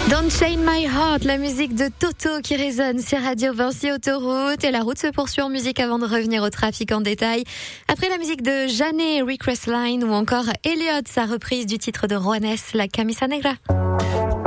Don't Chain My Heart, la musique de Toto qui résonne sur Radio Vinci Autoroute. Et la route se poursuit en musique avant de revenir au trafic en détail. Après la musique de Jeannet, Request Line ou encore Elliott, sa reprise du titre de Juanes, La Camisa Negra.